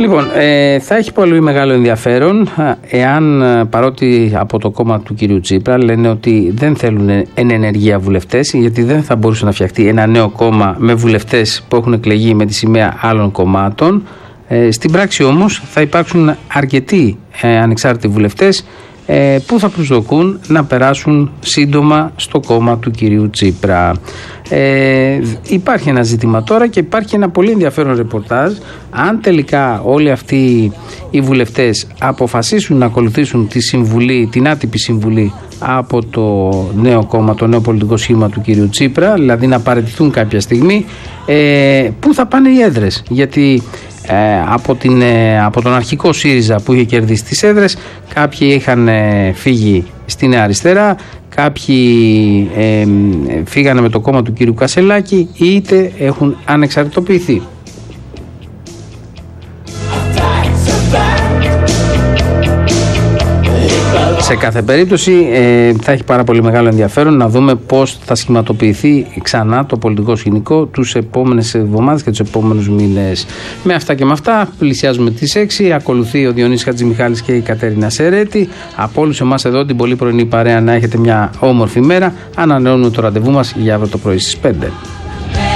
Λοιπόν, θα έχει πολύ μεγάλο ενδιαφέρον εάν, παρότι από το κόμμα του κυρίου Τσίπρα λένε ότι δεν θέλουν εν ενεργεία βουλευτές, γιατί δεν θα μπορούσε να φτιαχτεί ένα νέο κόμμα με βουλευτές που έχουν εκλεγεί με τη σημαία άλλων κομμάτων. Στην πράξη όμως θα υπάρξουν αρκετοί ανεξάρτητοι βουλευτές που θα προσδοκούν να περάσουν σύντομα στο κόμμα του κυρίου Τσίπρα. Υπάρχει ένα ζήτημα τώρα και υπάρχει ένα πολύ ενδιαφέρον ρεπορτάζ. Αν τελικά όλοι αυτοί οι βουλευτές αποφασίσουν να ακολουθήσουν τη συμβουλή, την άτυπη συμβουλή από το νέο κόμμα, το νέο πολιτικό σχήμα του κυρίου Τσίπρα, δηλαδή να παραιτηθούν κάποια στιγμή, πού θα πάνε οι έδρες? Γιατί από τον αρχικό ΣΥΡΙΖΑ που είχε κερδίσει τις έδρες, κάποιοι είχαν φύγει στη Νέα Αριστερά, κάποιοι φύγανε με το κόμμα του κύριου Κασελάκη, είτε έχουν ανεξαρτητοποιηθεί. Σε κάθε περίπτωση θα έχει πάρα πολύ μεγάλο ενδιαφέρον να δούμε πώς θα σχηματοποιηθεί ξανά το πολιτικό σκηνικό τους επόμενες εβδομάδες και τους επόμενους μήνες. Με αυτά και με αυτά πλησιάζουμε τις 6. Ακολουθεί ο Διονύσης Χατζημιχάλης και η Κατερίνα Σερέτη. Από όλους εμάς εδώ την πολύ πρωινή παρέα να έχετε μια όμορφη μέρα. Ανανεώνουμε το ραντεβού μας για αύριο το πρωί στις 5.